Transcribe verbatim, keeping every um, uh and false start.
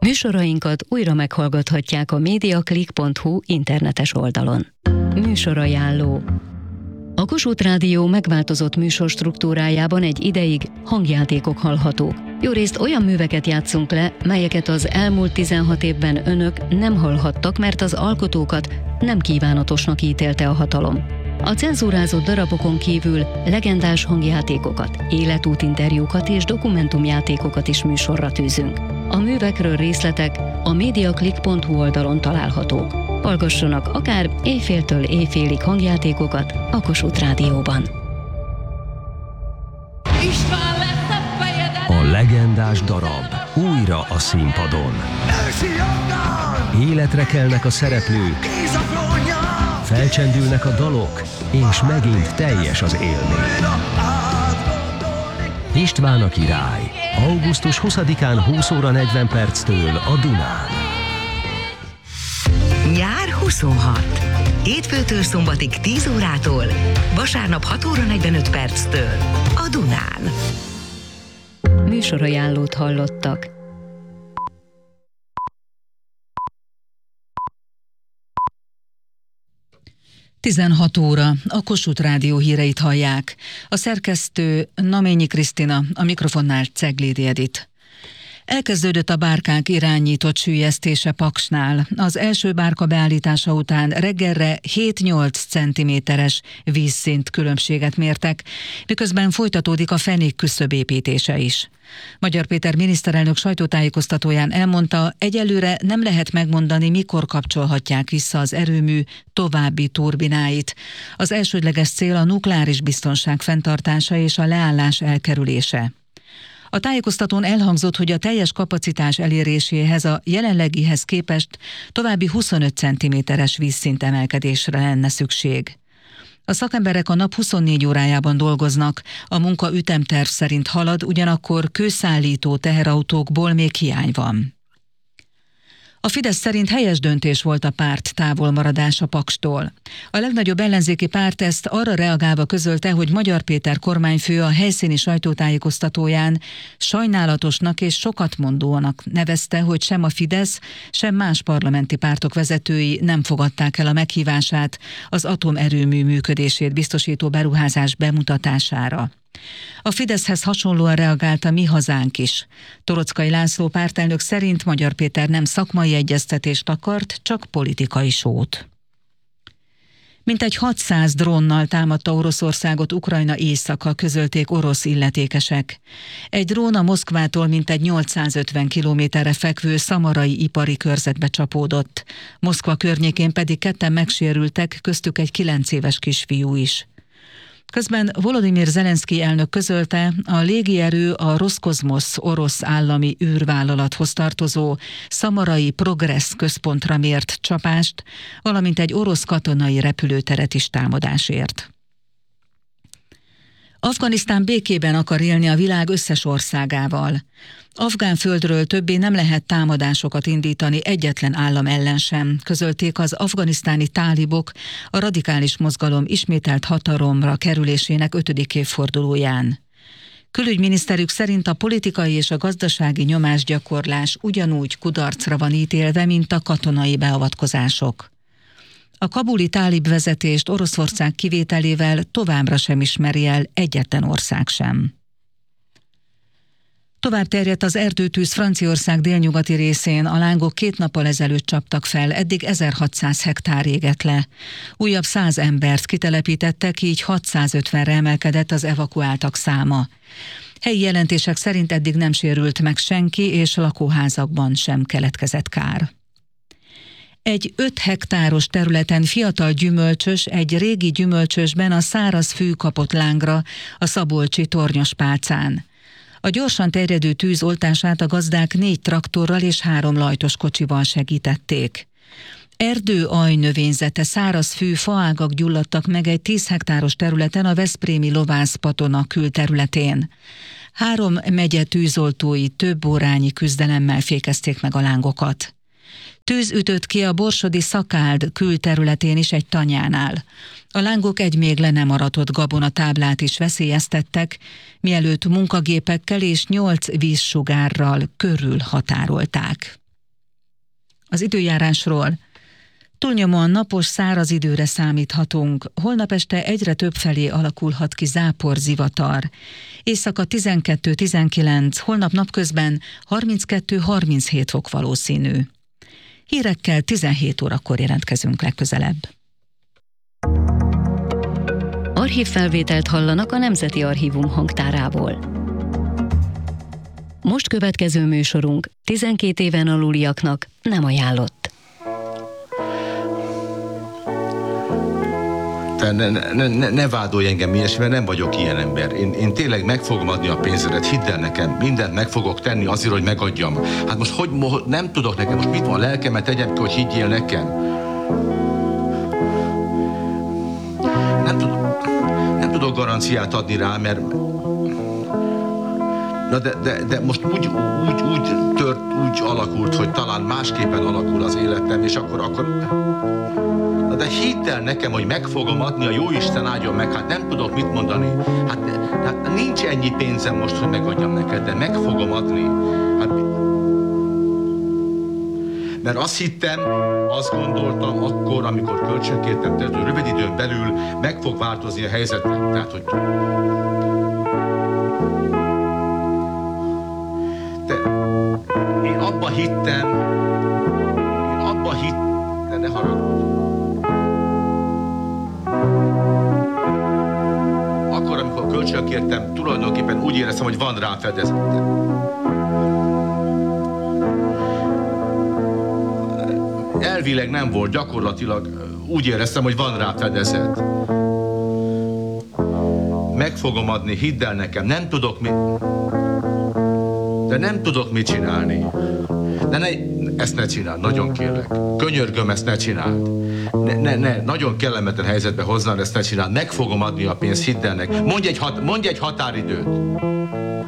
Műsorainkat újra meghallgathatják a mediaclick pont hu internetes oldalon. Műsorajánló. A Kossuth Rádió megváltozott műsorstruktúrájában egy ideig hangjátékok hallhatók. Jórészt olyan műveket játszunk le, melyeket az elmúlt tizenhat évben önök nem hallhattak, mert az alkotókat nem kívánatosnak ítélte a hatalom. A cenzúrázott darabokon kívül legendás hangjátékokat, életútinterjúkat és dokumentumjátékokat is műsorra tűzünk. A művekről részletek a mediaclick pont hu oldalon találhatók. Hallgassanak akár éjféltől éjfélig hangjátékokat a Kossuth Rádióban. A legendás darab újra a színpadon. Életre kelnek a szereplők, felcsendülnek a dalok, és megint teljes az élmény. István a király. augusztus huszadikán húsz óra negyven perctől a Dunán. Nyár huszonhat. Hétfőtől szombatig tíz órától, vasárnap hat óra negyvenöt perctől a Dunán. Műsorajánlót hallottak. tizenhat óra, a Kossuth Rádió híreit hallják. A szerkesztő Naményi Krisztina, a mikrofonnál Ceglédi Edit. Elkezdődött a bárkák irányított süllyesztése Paksnál. Az első bárka beállítása után reggelre hét-nyolc centiméteres vízszint különbséget mértek, miközben folytatódik a fenék küszöbépítése is. Magyar Péter miniszterelnök sajtótájékoztatóján elmondta, egyelőre nem lehet megmondani, mikor kapcsolhatják vissza az erőmű további turbináit. Az elsődleges cél a nukleáris biztonság fenntartása és a leállás elkerülése. A tájékoztatón elhangzott, hogy a teljes kapacitás eléréséhez a jelenlegihez képest további huszonöt centiméteres vízszint emelkedésre lenne szükség. A szakemberek a nap huszonnégy órájában dolgoznak, a munka ütemterv szerint halad, ugyanakkor kőszállító teherautókból még hiány van. A Fidesz szerint helyes döntés volt a párt távolmaradása Pakstól. A legnagyobb ellenzéki párt ezt arra reagálva közölte, hogy Magyar Péter kormányfő a helyszíni sajtótájékoztatóján sajnálatosnak és sokatmondóanak nevezte, hogy sem a Fidesz, sem más parlamenti pártok vezetői nem fogadták el a meghívását az atomerőmű működését biztosító beruházás bemutatására. A Fideszhez hasonlóan reagált a Mi Hazánk is. Torockai László pártelnök szerint Magyar Péter nem szakmai egyeztetést akart, csak politikai sót. Mintegy hatszáz drónnal támadta Oroszországot Ukrajna északa, közölték orosz illetékesek. Egy drón a Moszkvától mintegy nyolcszázötven kilométerre fekvő szamarai ipari körzetbe csapódott. Moszkva környékén pedig ketten megsérültek, köztük egy kilenc éves kisfiú is. Közben Volodymyr Zelenszkij elnök közölte, a légierő a Roszkozmosz orosz állami űrvállalathoz tartozó szamarai Progress központra mért csapást, valamint egy orosz katonai repülőteret is támadásért. Afganisztán békében akar élni a világ összes országával. Afgán földről többé nem lehet támadásokat indítani egyetlen állam ellen sem, közölték az afganisztáni tálibok a radikális mozgalom ismételt hatalomra kerülésének ötödik évfordulóján. Külügyminiszterük szerint a politikai és a gazdasági nyomásgyakorlás ugyanúgy kudarcra van ítélve, mint a katonai beavatkozások. A kabuli tálib vezetést Oroszország kivételével továbbra sem ismeri el egyetlen ország sem. Tovább terjedt az erdőtűz Franciaország délnyugati részén, a lángok két nappal ezelőtt csaptak fel, eddig ezerhatszáz hektár égett le. Újabb száz embert kitelepítettek, így hatszázötvenre emelkedett az evakuáltak száma. Helyi jelentések szerint eddig nem sérült meg senki, és lakóházakban sem keletkezett kár. Egy öt hektáros területen fiatal gyümölcsös egy régi gyümölcsösben a száraz fű kapott lángra a szabolcsi Tornyospálcán. A gyorsan terjedő tűz oltását a gazdák négy traktorral és három lajtos kocsival segítették. Erdő ajnövényzete, száraz fű, faágak gyulladtak meg egy tíz hektáros területen a veszprémi Lovász-Patona külterületén. Három megye tűzoltói több órányi küzdelemmel fékezték meg a lángokat. Tűz ütött ki a borsodi Szakáld külterületén is egy tanyánál. A lángok egy még le nem aratott gabonatáblát is veszélyeztettek, mielőtt munkagépekkel és nyolc vízsugárral körül határolták. Az időjárásról. Túlnyomóan napos, száraz időre számíthatunk. Holnap este egyre több felé alakulhat ki záporzivatar. Éjszaka tizenkettő tizenkilenc, holnap napközben harminckettő harminchét fok valószínű. Hírekkel tizenhét órakor jelentkezünk legközelebb. Archívfelvételt hallanak a Nemzeti Archívum hangtárából. Most következő műsorunk tizenkét éven aluliaknak nem ajánlott. Te ne, ne, ne, ne vádolj engem ilyesmivel, nem vagyok ilyen ember. Én, én tényleg meg fogom adni a pénzedet, hidd el nekem, mindent meg fogok tenni azért, hogy megadjam. Hát most hogy, mo- nem tudok nekem, most mit van, a lelkemet tegyem ki, hogy higgyél nekem. Nem tudok, nem tudok garanciát adni rá, mert... Na de, de, de most úgy, úgy, úgy tört, úgy alakult, hogy talán másképpen alakul az életem, és akkor, akkor... Na de hidd el nekem, hogy meg fogom adni, a Jóisten áldjon meg, hát nem tudok mit mondani. Hát, hát nincs ennyi pénzem most, hogy megadjam neked, de meg fogom adni. Hát, mert azt hittem, azt gondoltam akkor, amikor kölcsönkértem, tehát rövid időn belül meg fog változni a helyzetem. Tehát, hogy... De én abba hittem, én abba hittem, de ne haragudj. Akkor, amikor kölcsönkértem, tulajdonképpen úgy éreztem, hogy van rá fedezetem. Elvileg nem volt, gyakorlatilag úgy éreztem, hogy van rá fedezet. Meg fogom adni, hidd el nekem, nem tudok mit... De nem tudok mit csinálni. De ne, ezt ne csináld, nagyon kérlek. Könyörgöm, ezt ne csináld. Ne, ne, ne, nagyon kellemetlen helyzetbe hoznál, ezt ne csináld. Meg fogom adni a pénzt, hidd el nekem. Mondj egy, hat, mondj egy határidőt.